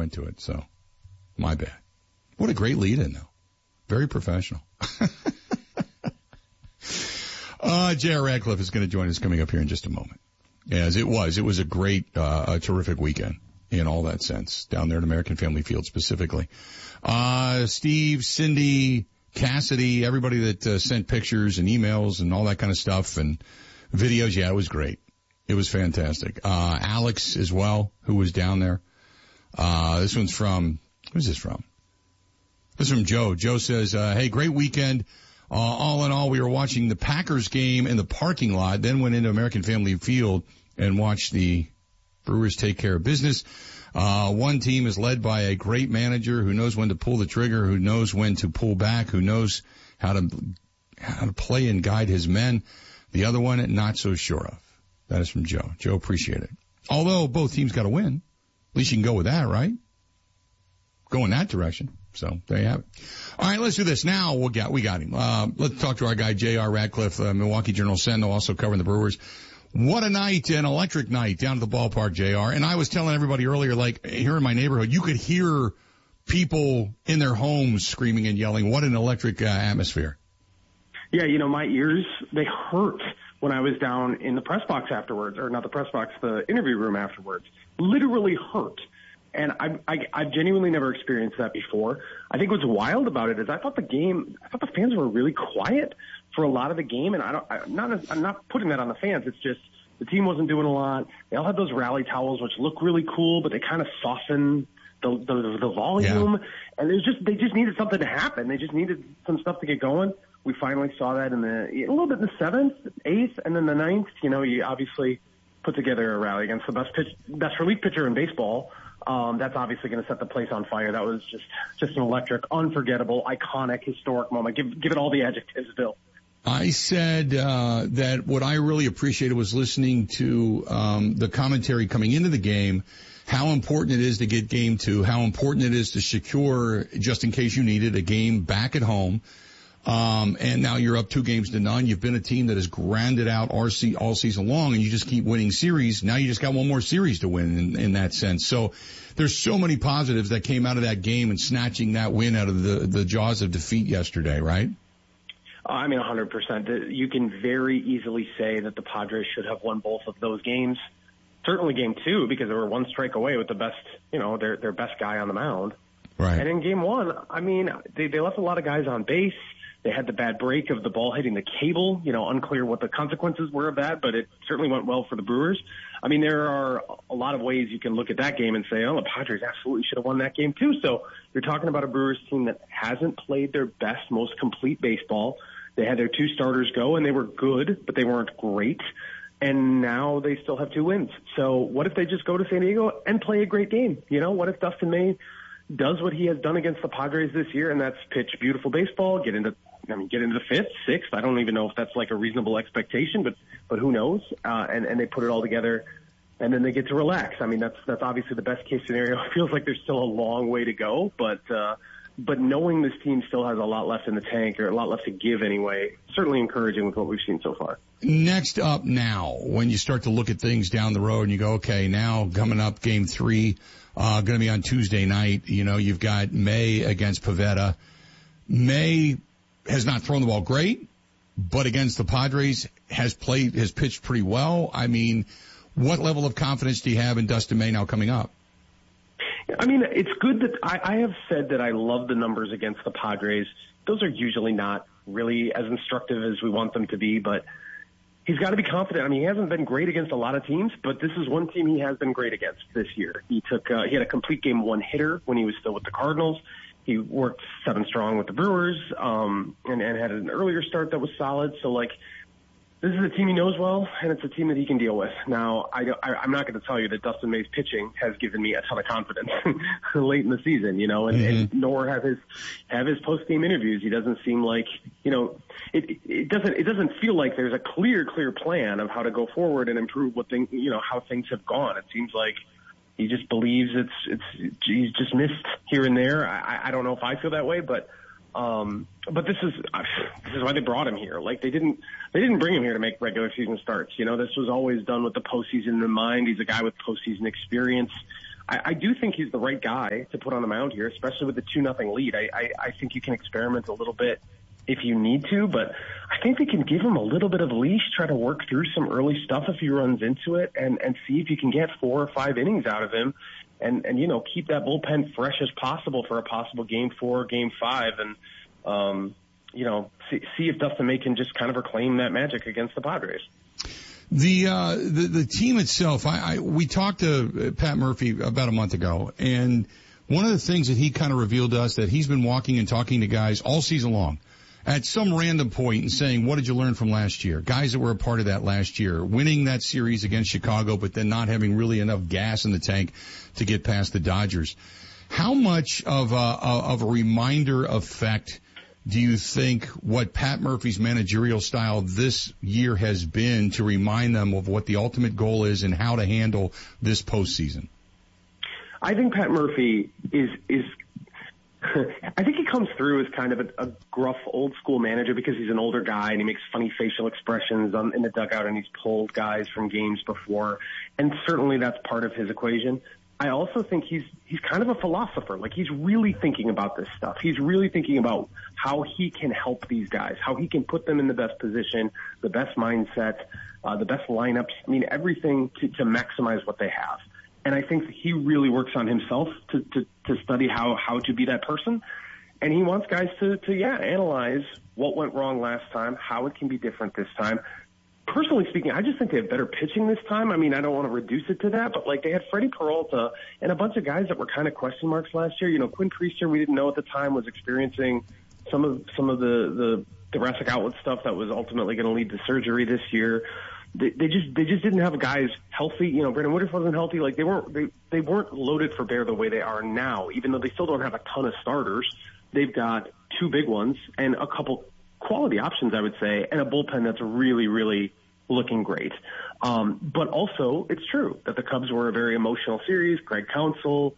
went to it, so my bad. What a great lead-in, though. Very professional. J.R. Radcliffe is going to join us coming up here in just a moment. As it was a great, a terrific weekend in all that sense, down there at American Family Field specifically. Steve, Cindy, Cassidy, everybody that sent pictures and emails and all that kind of stuff and videos, yeah, it was great. It was fantastic. Alex as well, who was down there. This one's from, who's this from? This is from Joe. Joe says, hey, great weekend. All in all, we were watching the Packers game in the parking lot, then went into American Family Field and watched the Brewers take care of business. One team is led by a great manager who knows when to pull the trigger, who knows when to pull back, who knows how to play and guide his men. The other one, not so sure of. That is from Joe. Joe, appreciate it. Although both teams got to win. At least you can go with that, right? Go in that direction. So there you have it. All right, let's do this. Now we got him. Let's talk to our guy, J.R. Radcliffe, Milwaukee Journal-Sentinel, also covering the Brewers. What a night, an electric night down at the ballpark, JR. And I was telling everybody earlier, like here in my neighborhood, you could hear people in their homes screaming and yelling. What an electric atmosphere. Yeah, you know, my ears, they hurt when I was down in the press box afterwards, or not the press box, the interview room afterwards. Literally hurt. And I've genuinely never experienced that before. I think what's wild about it is I thought the fans were really quiet for a lot of the game, and I'm not putting that on the fans. It's just the team wasn't doing a lot. They all had those rally towels, which look really cool, but they kind of soften the volume. Yeah. And they just needed something to happen. They just needed some stuff to get going. We finally saw that a little bit in the 7th, 8th, and then the 9th. You know, you obviously put together a rally against the best relief pitcher in baseball. That's obviously going to set the place on fire. That was just an electric, unforgettable, iconic, historic moment. Give it all the adjectives, Bill. I said that what I really appreciated was listening to the commentary coming into the game, how important it is to get game 2, how important it is to secure, just in case you needed, a game back at home. And now you're up 2-0. You've been a team that has grinded out RC all season long, and you just keep winning series. Now you just got one more series to win in that sense. So there's so many positives that came out of that game and snatching that win out of the jaws of defeat yesterday, right? I mean, 100%. You can very easily say that the Padres should have won both of those games. Certainly game 2, because they were one strike away with the best, their best guy on the mound. Right. And in game 1, I mean, they left a lot of guys on base. They had the bad break of the ball hitting the cable, unclear what the consequences were of that, but it certainly went well for the Brewers. I mean, there are a lot of ways you can look at that game and say, oh, the Padres absolutely should have won that game too. So you're talking about a Brewers team that hasn't played their best, most complete baseball. They had their 2 starters go, and they were good, but they weren't great. And now they still have 2 wins. So what if they just go to San Diego and play a great game? What if Dustin May does what he has done against the Padres this year, and that's pitch beautiful baseball, get into the 5th, 6th. I don't even know if that's like a reasonable expectation, but who knows? And they put it all together, and then they get to relax. I mean, that's obviously the best case scenario. It feels like there's still a long way to go, but knowing this team still has a lot left in the tank, or a lot left to give anyway, certainly encouraging with what we've seen so far. Next up now, when you start to look at things down the road and you go, okay, now coming up game 3, going to be on Tuesday night. You've got May against Pivetta. May has not thrown the ball great, but against the Padres has pitched pretty well. I mean, what level of confidence do you have in Dustin May now coming up? I mean, it's good that I have said that I love the numbers against the Padres. Those are usually not really as instructive as we want them to be, but he's got to be confident. I mean, he hasn't been great against a lot of teams, but this is one team he has been great against this year. He had a complete game 1 hitter when he was still with the Cardinals. He worked 7 strong with the Brewers, and had an earlier start that was solid. So, this is a team he knows well, and it's a team that he can deal with. Now, I'm not going to tell you that Dustin May's pitching has given me a ton of confidence late in the season, and nor have his post-game interviews. He doesn't seem like, it doesn't feel like there's a clear plan of how to go forward and improve how things have gone. It seems like he just believes he's just missed here and there. I don't know if I feel that way, but this is why they brought him here. They didn't bring him here to make regular season starts. This was always done with the postseason in mind. He's a guy with postseason experience. I do think he's the right guy to put on the mound here, especially with the 2-0 lead. I think you can experiment a little bit if you need to, but I think they can give him a little bit of leash, try to work through some early stuff if he runs into it, and see if you can get 4 or 5 innings out of him, and keep that bullpen fresh as possible for a possible Game 4, Game 5, and see if Dustin May can just kind of reclaim that magic against the Padres. The team itself, we talked to Pat Murphy about a month ago, and one of the things that he kind of revealed to us that he's been walking and talking to guys all season long at some random point and saying, what did you learn from last year? Guys that were a part of that last year, winning that series against Chicago, but then not having really enough gas in the tank to get past the Dodgers. How much of a reminder effect do you think what Pat Murphy's managerial style this year has been to remind them of what the ultimate goal is and how to handle this postseason? I think Pat Murphy is I think he comes through as kind of a gruff old school manager because he's an older guy and he makes funny facial expressions in the dugout and he's pulled guys from games before. And certainly that's part of his equation. I also think he's kind of a philosopher. Like, he's really thinking about this stuff. He's really thinking about how he can help these guys, how he can put them in the best position, the best mindset, the best lineups. I mean, everything to maximize what they have. And I think he really works on himself to study how to be that person. And he wants guys to analyze what went wrong last time, how it can be different this time. Personally speaking, I just think they have better pitching this time. I mean, I don't want to reduce it to that, but like, they had Freddie Peralta and a bunch of guys that were kind of question marks last year. Quinn Priester, we didn't know at the time, was experiencing some of the thoracic outlet stuff that was ultimately going to lead to surgery this year. They just didn't have guys healthy. Brandon Woodruff wasn't healthy. Like, they weren't loaded for bear the way they are now, even though they still don't have a ton of starters. They've got 2 big ones and a couple quality options, I would say, and a bullpen that's really, really looking great. But also, it's true that the Cubs were a very emotional series. Greg Counsell,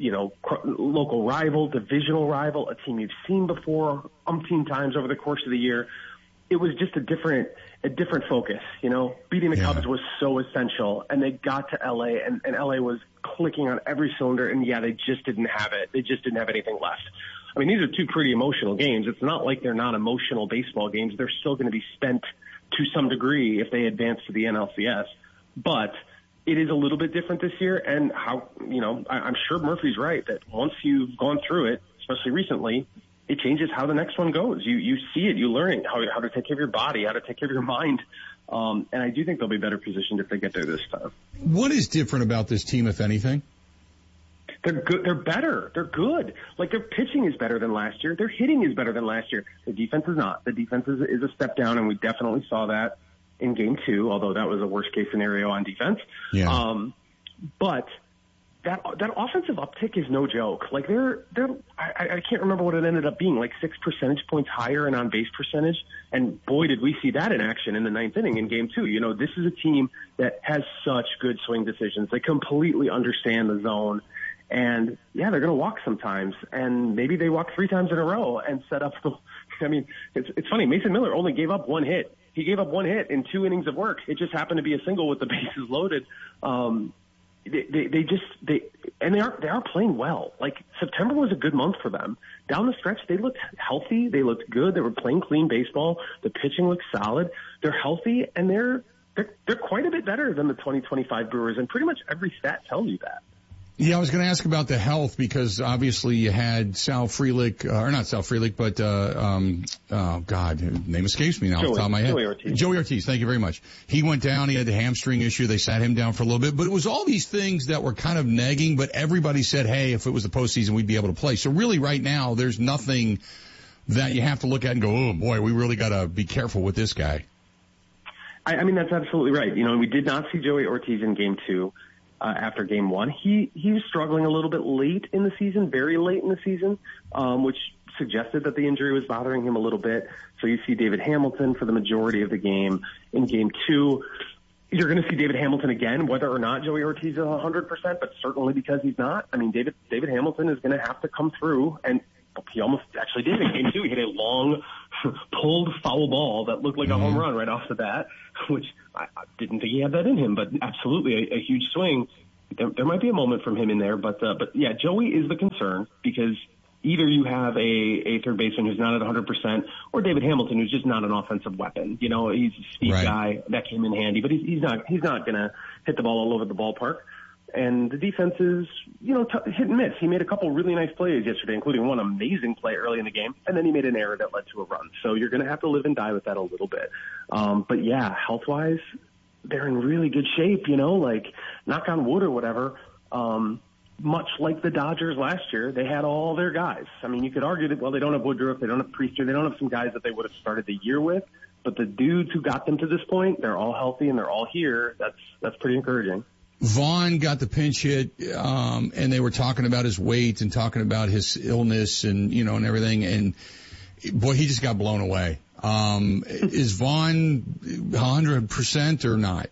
local rival, divisional rival, a team you've seen before umpteen times over the course of the year. It was just a different focus. Beating the Cubs was so essential, and they got to LA, and LA was clicking on every cylinder, and they just didn't have it. They just didn't have anything left. I mean, these are 2 pretty emotional games. It's not like they're not emotional baseball games. They're still going to be spent to some degree if they advance to the NLCS. But it is a little bit different this year, and I'm sure Murphy's right that once you've gone through it, especially recently, it changes how the next one goes. You see it, you learn it, how to take care of your body, how to take care of your mind. And I do think they'll be better positioned if they get there this time. What is different about this team, if anything? They're good. They're better. They're good. Like, their pitching is better than last year. Their hitting is better than last year. The defense is not. The defense is a step down, and we definitely saw that in Game 2, although that was a worst case scenario on defense. Yeah. But that offensive uptick is no joke. Like, I can't remember what it ended up being, like 6 percentage points higher in on-base percentage. And boy, did we see that in action in the 9th inning in Game 2. This is a team that has such good swing decisions. They completely understand the zone. And they're going to walk sometimes, and maybe they walk 3 times in a row and set up it's funny. Mason Miller only gave up 1 hit. He gave up 1 hit in 2 innings of work. It just happened to be a single with the bases loaded. They are playing well. Like, September was a good month for them. Down the stretch, they looked healthy. They looked good. They were playing clean baseball. The pitching looked solid. They're healthy, and they're quite a bit better than the 2025 Brewers, and pretty much every stat tells you that. Yeah, I was going to ask about the health because obviously you had Sal Frelick, or not Sal Frelick, but, name escapes me now off the top of my head. Joey Ortiz, thank you very much. He went down, he had the hamstring issue, they sat him down for a little bit, but it was all these things that were kind of nagging, but everybody said, hey, if it was the postseason, we'd be able to play. So really right now, there's nothing that you have to look at and go, oh boy, we really got to be careful with this guy. I mean, that's absolutely right. We did not see Joey Ortiz in Game 2. After Game 1, he was struggling a little bit late in the season, very late in the season, which suggested that the injury was bothering him a little bit. So you see David Hamilton for the majority of the game. In Game 2, you're going to see David Hamilton again, whether or not Joey Ortiz is 100%, but certainly because he's not. I mean, David Hamilton is going to have to come through, and he almost actually did in Game 2. He hit a long, pulled foul ball that looked like a home run right off the bat, which I didn't think he had that in him, but absolutely a huge swing. there might be a moment from him in there, but yeah, Joey is the concern because either you have a third baseman who's not at 100%, or David Hamilton, who's just not an offensive weapon. You know, he's a speed guy that came in handy, but he's not going to hit the ball all over the ballpark. And the defense is, you know, hit and miss. He made a couple really nice plays yesterday, including one amazing play early in the game, and then he made an error that led to a run. So you're going to have to live and die with that a little bit. But yeah, health-wise, they're in really good shape, you know, like knock on wood or whatever. Much like the Dodgers last year, they had all their guys. I mean, you could argue that, well, they don't have Woodruff, they don't have Priester, they don't have some guys that they would have started the year with, but the dudes who got them to this point, they're all healthy and they're all here. That's pretty encouraging. Vaughn got the pinch hit, and they were talking about his weight and talking about his illness and, you know, and everything. And boy, he just got blown away. Is Vaughn 100% or not?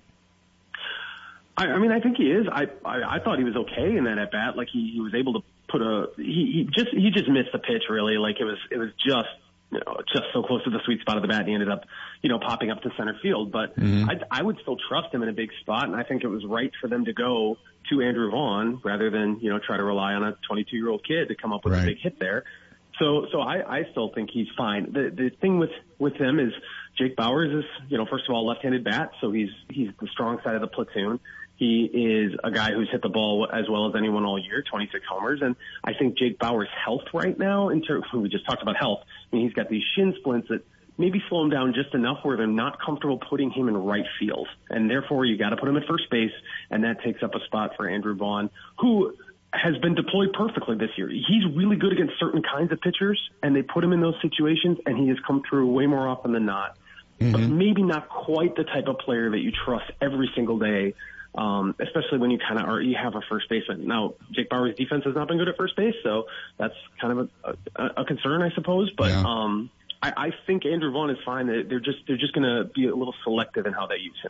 I mean, I think he is. I thought he was okay in that at bat. Like he was able to put he just missed the pitch really. Like it was just, you know, just so close to the sweet spot of the bat, and he ended up, you know, popping up to center field. But I would still trust him in a big spot, and I think it was right for them to go to Andrew Vaughn rather than, you know, try to rely on a 22-year-old kid to come up with a big hit there. So I still think he's fine. The thing with him is Jake Bauers is, you know, first of all, left-handed bat, so he's the strong side of the platoon. He is a guy who's hit the ball as well as anyone all year, 26 homers. And I think Jake Bauers' health right now, we just talked about health, I mean, he's got these shin splints that maybe slow him down just enough where they're not comfortable putting him in right field. And therefore, you got to put him at first base, and that takes up a spot for Andrew Vaughn, who has been deployed perfectly this year. He's really good against certain kinds of pitchers, and they put him in those situations, and he has come through way more often than not. But maybe not quite the type of player that you trust every single day. Especially when you you have a first baseman. Now, Jake Bauers' defense has not been good at first base, so that's kind of a concern, I suppose. But I think Andrew Vaughn is fine. They're just going to be a little selective in how they use him.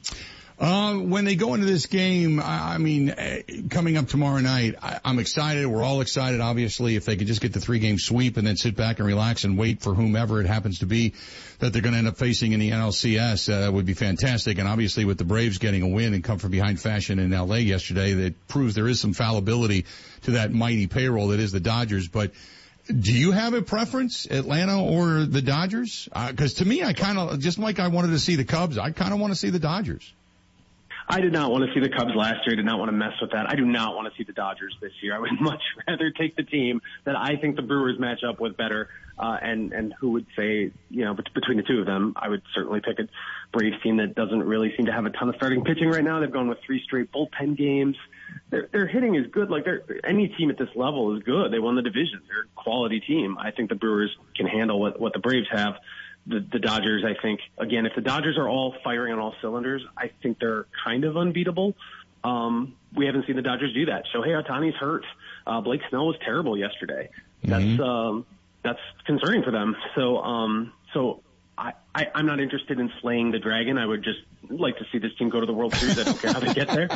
When they go into this game, I mean, coming up tomorrow night, I'm excited. We're all excited, obviously, if they could just get the 3-game sweep and then sit back and relax and wait for whomever it happens to be that they're going to end up facing in the NLCS. That would be fantastic. And obviously with the Braves getting a win and come from behind fashion in L.A. yesterday, that proves there is some fallibility to that mighty payroll that is the Dodgers. But do you have a preference, Atlanta or the Dodgers? Because to me, I kind of, just like I wanted to see the Cubs, I kind of want to see the Dodgers. I did not want to see the Cubs last year. I did not want to mess with that. I do not want to see the Dodgers this year. I would much rather take the team that I think the Brewers match up with better. And who would say, you know, between the two of them, I would certainly pick a Braves team that doesn't really seem to have a ton of starting pitching right now. They've gone with 3 straight bullpen games. Their hitting is good. Like any team at this level is good. They won the division. They're a quality team. I think the Brewers can handle what the Braves have. The Dodgers, I think, again, if the Dodgers are all firing on all cylinders, I think they're kind of unbeatable. We haven't seen the Dodgers do that. Shohei Ohtani's hurt. Blake Snell was terrible yesterday. That's concerning for them. So I'm not interested in slaying the dragon. I would just like to see this team go to the World Series. I don't care how they get there.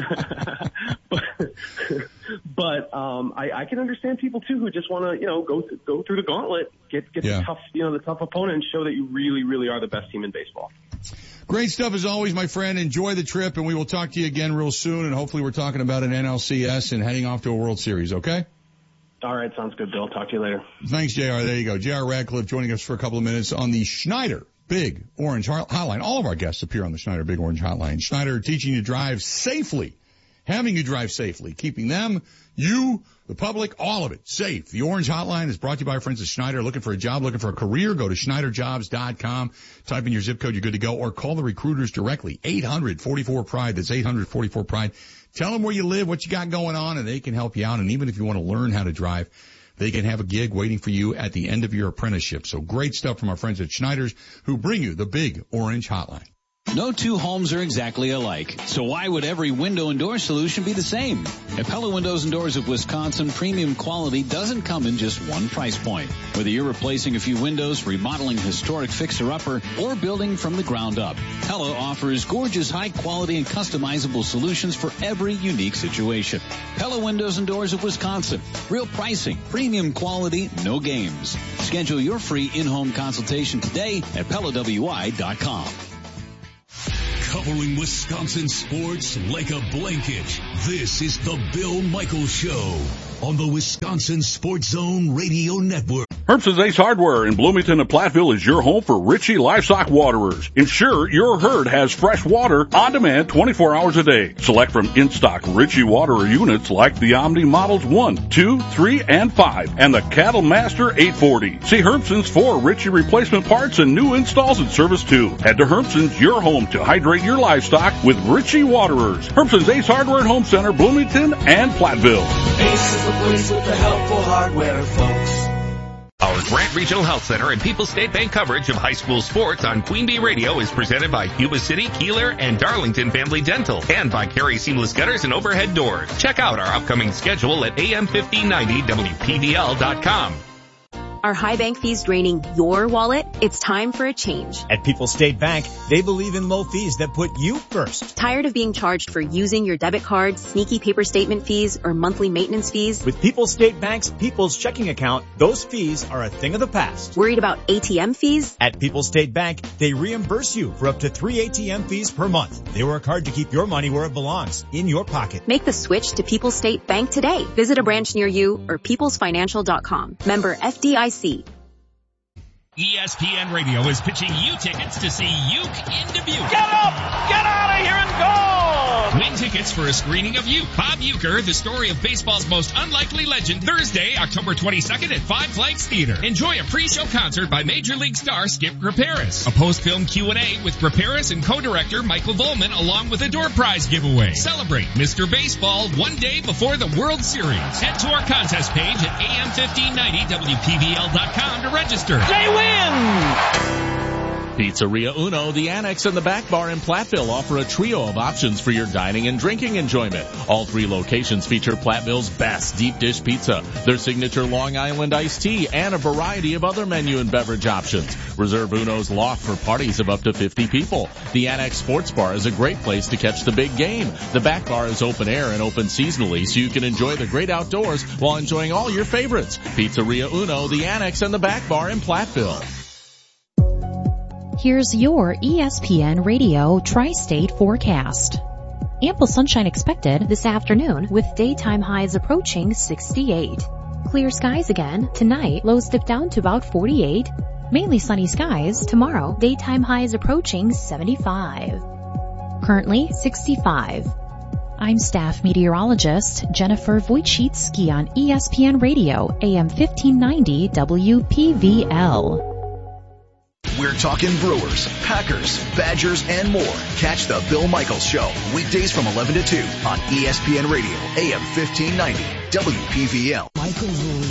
but I can understand people too who just want to, you know, go through the gauntlet, get the tough opponent, and show that you really, really are the best team in baseball. Great stuff as always, my friend. Enjoy the trip, and we will talk to you again real soon. And hopefully, we're talking about an NLCS and heading off to a World Series. Okay. All right, sounds good, Bill. Talk to you later. Thanks, JR. There you go. JR Radcliffe joining us for a couple of minutes on the Schneider Big Orange Hotline. All of our guests appear on the Schneider Big Orange Hotline. Schneider teaching you to drive safely, having you drive safely, keeping them, you, the public, all of it safe. The Orange Hotline is brought to you by our friends at Schneider. Looking for a job, looking for a career, go to SchneiderJobs.com. Type in your zip code, you're good to go, or call the recruiters directly. 844-PRIDE. That's 844-PRIDE. Tell them where you live, what you got going on, and they can help you out. And even if you want to learn how to drive, they can have a gig waiting for you at the end of your apprenticeship. So great stuff from our friends at Schneider's who bring you the Big Orange Hotline. No two homes are exactly alike, so why would every window and door solution be the same? At Pella Windows and Doors of Wisconsin, premium quality doesn't come in just one price point. Whether you're replacing a few windows, remodeling a historic fixer-upper, or building from the ground up, Pella offers gorgeous, high-quality, and customizable solutions for every unique situation. Pella Windows and Doors of Wisconsin. Real pricing, premium quality, no games. Schedule your free in-home consultation today at PellaWI.com. Covering Wisconsin sports like a blanket. This is the Bill Michaels Show on the Wisconsin Sports Zone Radio Network. Herbson's Ace Hardware in Bloomington and Platteville is your home for Ritchie Livestock Waterers. Ensure your herd has fresh water on demand 24 hours a day. Select from in-stock Ritchie Waterer units like the Omni Models 1, 2, 3, and 5, and the Cattle Master 840. See Herbson's for Ritchie replacement parts and new installs and service too. Head to Herbson's, your home to hydrate your livestock with Ritchie Waterers. Herbson's Ace Hardware and Home Center, Bloomington and Platteville. Ace is the place with the helpful hardware, folks. Our Grant Regional Health Center and People's State Bank coverage of high school sports on Queen Bee Radio is presented by Yuba City, Keeler, and Darlington Family Dental, and by Carey Seamless Gutters and Overhead Doors. Check out our upcoming schedule at am1590wpdl.com. Are high bank fees draining your wallet? It's time for a change. At People's State Bank, they believe in low fees that put you first. Tired of being charged for using your debit card, sneaky paper statement fees, or monthly maintenance fees? With People's State Bank's People's Checking Account, those fees are a thing of the past. Worried about ATM fees? At People's State Bank, they reimburse you for up to 3 ATM fees per month. They work hard to keep your money where it belongs, in your pocket. Make the switch to People's State Bank today. Visit a branch near you or peoplesfinancial.com. Member FDIC. ESPN Radio is pitching you tickets to see Uke in Dubuque. Get up! Get out of here and go! Win tickets for a screening of Uke. Bob Uecker, the story of baseball's most unlikely legend, Thursday, October 22nd at Five Flags Theater. Enjoy a pre-show concert by Major League star Skip Graperis. A post-film Q&A with Graperis and co-director Michael Volman, along with a door prize giveaway. Celebrate Mr. Baseball one day before the World Series. Head to our contest page at am1590wpvl.com to register. They win! Pizzeria Uno, the Annex, and the Back Bar in Platteville offer a trio of options for your dining and drinking enjoyment. All 3 locations feature Platteville's best deep dish pizza, their signature Long Island iced tea, and a variety of other menu and beverage options. Reserve Uno's loft for parties of up to 50 people. The Annex Sports Bar is a great place to catch the big game. The Back Bar is open air and open seasonally, so you can enjoy the great outdoors while enjoying all your favorites. Pizzeria Uno, the Annex, and the Back Bar in Platteville. Here's your ESPN Radio Tri-State forecast. Ample sunshine expected this afternoon with daytime highs approaching 68. Clear skies again. Tonight, lows dip down to about 48. Mainly sunny skies. Tomorrow, daytime highs approaching 75. Currently 65. I'm staff meteorologist Jennifer Wojcicki on ESPN Radio, AM 1590 WPVL. We're talking Brewers, Packers, Badgers, and more. Catch the Bill Michaels Show weekdays from 11 to 2 on ESPN Radio, AM 1590 WPVL. Michaels will